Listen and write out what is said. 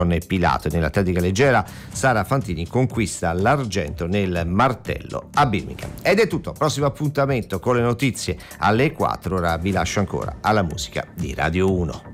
Pilato, e nell'atletica leggera Sara Fantini conquista l'argento nel martello a Birmingham. Ed è tutto, prossimo appuntamento con le notizie alle 4. Ora vi lascio ancora alla musica di Radio 1.